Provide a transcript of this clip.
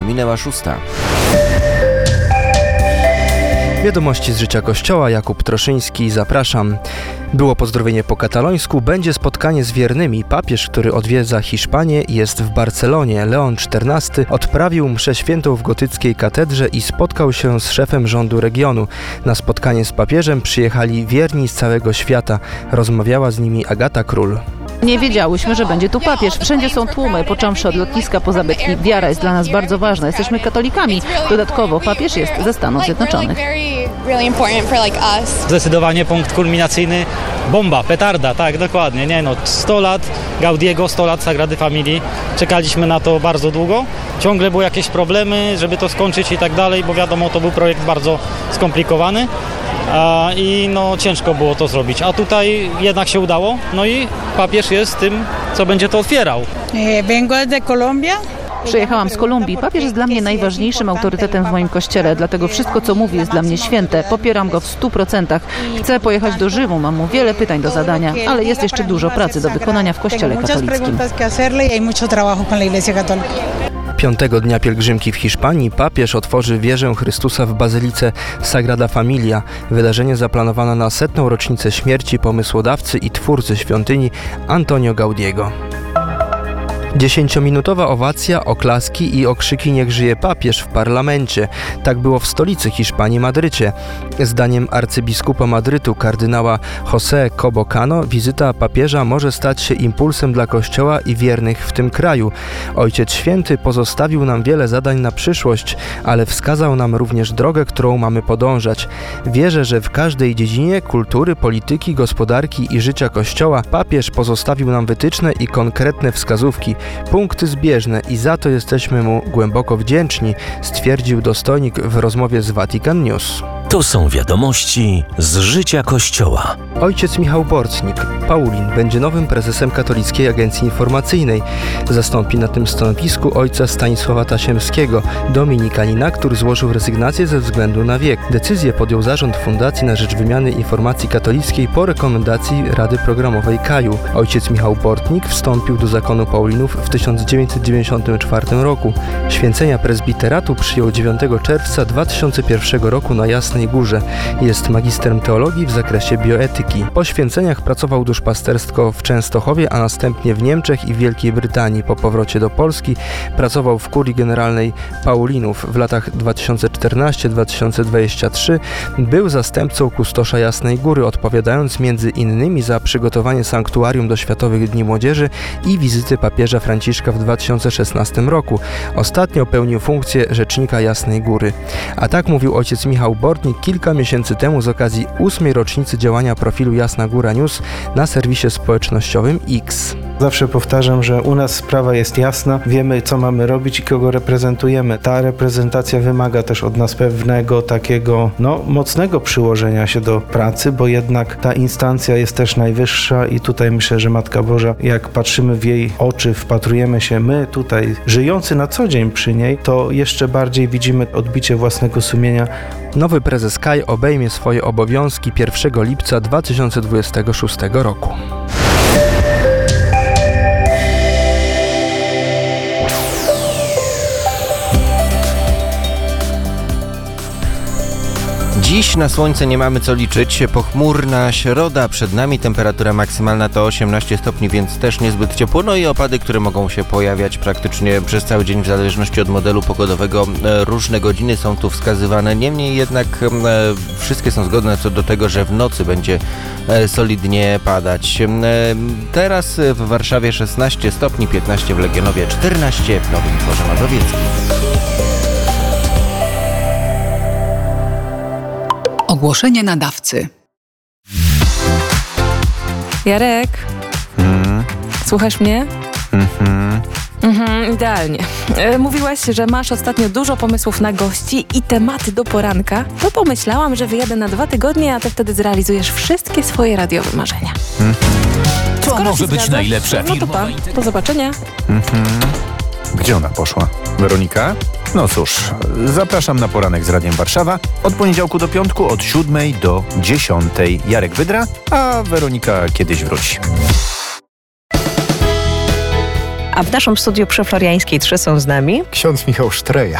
minęła 6. Wiadomości z życia Kościoła, Jakub Troszyński, zapraszam. Było pozdrowienie po katalońsku, będzie spotkanie z wiernymi. Papież, który odwiedza Hiszpanię, jest w Barcelonie. Leon XIV odprawił mszę świętą w gotyckiej katedrze i spotkał się z szefem rządu regionu. Na spotkanie z papieżem przyjechali wierni z całego świata. Rozmawiała z nimi Agata Król. Nie wiedziałyśmy, że będzie tu papież. Wszędzie są tłumy, począwszy od lotniska po zabytki. Wiara jest dla nas bardzo ważna. Jesteśmy katolikami. Dodatkowo papież jest ze Stanów Zjednoczonych. Zdecydowanie punkt kulminacyjny. Bomba, petarda, tak, dokładnie. 100 lat Gaudiego, 100 lat Sagrady Familii. Czekaliśmy na to bardzo długo. Ciągle były jakieś problemy, żeby to skończyć i tak dalej, bo wiadomo, to był projekt bardzo skomplikowany. I ciężko było to zrobić, a tutaj jednak się udało, i papież jest tym, co będzie to otwierał. Vengo de Colombia. Przyjechałam z Kolumbii. Papież jest dla mnie najważniejszym autorytetem w moim kościele, dlatego wszystko, co mówi, jest dla mnie święte. Popieram go w 100%. Chcę pojechać do Rzymu, mam mu wiele pytań do zadania, ale jest jeszcze dużo pracy do wykonania w kościele katolickim. 5. dnia pielgrzymki w Hiszpanii papież otworzy wieżę Chrystusa w bazylice Sagrada Familia. Wydarzenie zaplanowano na 100. rocznicę śmierci pomysłodawcy i twórcy świątyni Antonio Gaudiego. 10-minutowa owacja, oklaski i okrzyki „Niech żyje papież” w parlamencie. Tak było w stolicy Hiszpanii, Madrycie. Zdaniem arcybiskupa Madrytu, kardynała José Cobo Cano, wizyta papieża może stać się impulsem dla Kościoła i wiernych w tym kraju. Ojciec Święty pozostawił nam wiele zadań na przyszłość, ale wskazał nam również drogę, którą mamy podążać. Wierzę, że w każdej dziedzinie kultury, polityki, gospodarki i życia Kościoła papież pozostawił nam wytyczne i konkretne wskazówki. Punkty zbieżne i za to jesteśmy mu głęboko wdzięczni, stwierdził dostojnik w rozmowie z Vatican News. To są wiadomości z życia Kościoła. Ojciec Michał Borcnik, Paulin, będzie nowym prezesem Katolickiej Agencji Informacyjnej. Zastąpi na tym stanowisku ojca Stanisława Tasiemskiego, dominikanina, który złożył rezygnację ze względu na wiek. Decyzję podjął zarząd Fundacji na rzecz wymiany informacji katolickiej po rekomendacji Rady Programowej KAJU. Ojciec Michał Borcnik wstąpił do zakonu Paulinów w 1994 roku. Święcenia prezbiteratu przyjął 9 czerwca 2001 roku na Jasnej Górze. Jest magistrem teologii w zakresie bioetyki. Po święceniach pracował duszpastersko w Częstochowie, a następnie w Niemczech i Wielkiej Brytanii. Po powrocie do Polski pracował w Kurii Generalnej Paulinów. W latach 2014-2023 był zastępcą kustosza Jasnej Góry, odpowiadając między innymi za przygotowanie sanktuarium do Światowych Dni Młodzieży i wizyty papieża Franciszka w 2016 roku. Ostatnio pełnił funkcję rzecznika Jasnej Góry. A tak mówił ojciec Michał Bortnik kilka miesięcy temu z okazji 8. rocznicy działania profilu Jasna Góra News na serwisie społecznościowym X. Zawsze powtarzam, że u nas sprawa jest jasna, wiemy co mamy robić i kogo reprezentujemy. Ta reprezentacja wymaga też od nas pewnego takiego mocnego przyłożenia się do pracy, bo jednak ta instancja jest też najwyższa i tutaj myślę, że Matka Boża, jak patrzymy w jej oczy, wpatrujemy się my tutaj, żyjący na co dzień przy niej, to jeszcze bardziej widzimy odbicie własnego sumienia. Nowy prezes KAJ obejmie swoje obowiązki 1 lipca 2026 roku. Dziś na słońce nie mamy co liczyć. Pochmurna środa przed nami, temperatura maksymalna to 18 stopni, więc też niezbyt ciepło. I opady, które mogą się pojawiać praktycznie przez cały dzień w zależności od modelu pogodowego. Różne godziny są tu wskazywane. Niemniej jednak wszystkie są zgodne co do tego, że w nocy będzie solidnie padać. Teraz w Warszawie 16 stopni, 15 w Legionowie, 14 w Nowym Dworze Mazowieckim. Ogłoszenie nadawcy. Jarek, słuchasz mnie? Idealnie. Mówiłaś, że masz ostatnio dużo pomysłów na gości i tematy do poranka. To pomyślałam, że wyjadę na 2 tygodnie, a ty wtedy zrealizujesz wszystkie swoje radiowe marzenia. To Skoro może być najlepsza no to pa, do zobaczenia. Gdzie ona poszła? Weronika? No cóż, zapraszam na poranek z Radiem Warszawa od poniedziałku do piątku od 7 do 10. Jarek Wydra, a Weronika kiedyś wróci. A w naszym studiu przy Floriańskiej 3 są z nami Ksiądz Michał Sztreja.